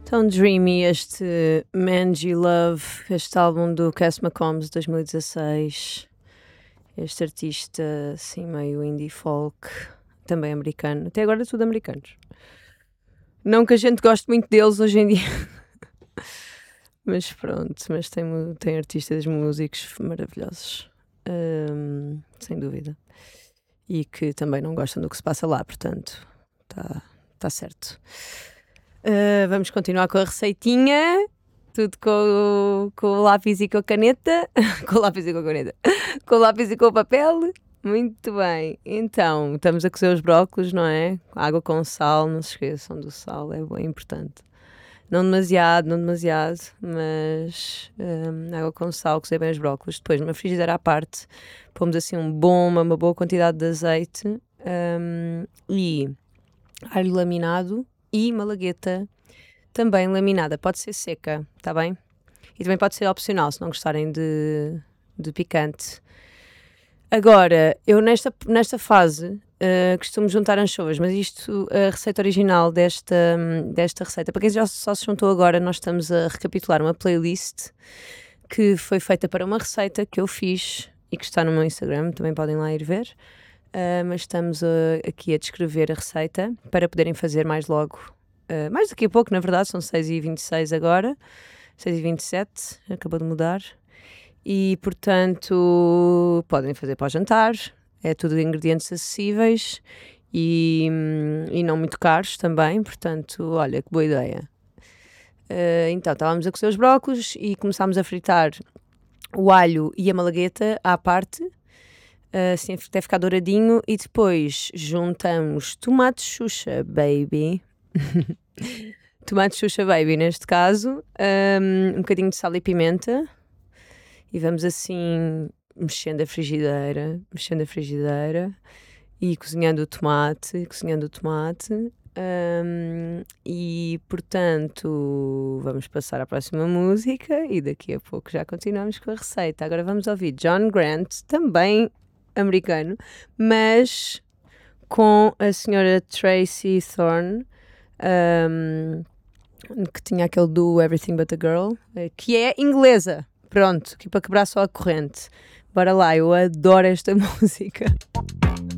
Tão dreamy este Mangy Love, este álbum do Cass McCombs de 2016. Este artista assim meio indie folk, também americano. Até agora tudo americanos. Não que a gente goste muito deles hoje em dia. Mas pronto, mas tem artistas músicos maravilhosos. Sem dúvida. E que também não gostam do que se passa lá, portanto, tá certo. Vamos continuar com a receitinha. Tudo com o lápis e com a caneta. Com o lápis e com a caneta. Com o lápis e com o papel. Muito bem. Então, estamos a cozer os brócolos, não é? Água com sal, não se esqueçam do sal, é bem importante. Não demasiado, mas água com sal, cozer bem os brócolos. Depois, numa frigideira à parte, pomos assim uma boa quantidade de azeite e alho laminado e malagueta também laminada. Pode ser seca, está bem? E também pode ser opcional, se não gostarem de picante. Agora, eu nesta fase costumo juntar anchovas, mas a receita original desta receita, para quem já só se juntou agora, nós estamos a recapitular uma playlist que foi feita para uma receita que eu fiz e que está no meu Instagram, também podem lá ir ver, mas estamos aqui a descrever a receita para poderem fazer mais logo, mais daqui a pouco, na verdade, são 6h26 agora, 6h27, acabou de mudar. E, portanto, podem fazer para o jantar. É tudo ingredientes acessíveis e não muito caros também. Portanto, olha, que boa ideia. Então, estávamos a cozer os brócolos e começámos a fritar o alho e a malagueta à parte, assim até ficar douradinho. E depois juntamos tomate Xuxa Baby. Tomate Xuxa Baby, neste caso. Um bocadinho de sal e pimenta. E vamos assim mexendo a frigideira e cozinhando o tomate. E, portanto, vamos passar à próxima música e daqui a pouco já continuamos com a receita. Agora vamos ouvir John Grant, também americano, mas com a senhora Tracy Thorn, que tinha aquele do Everything But a Girl, que é inglesa. Pronto, aqui para quebrar só a corrente. Bora lá, eu adoro esta música.